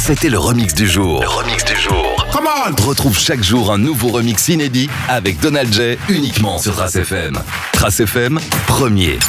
c'était le remix du jour. Come on! Retrouve chaque jour un nouveau remix inédit avec Donald J uniquement sur Trace FM. Trace FM, premier.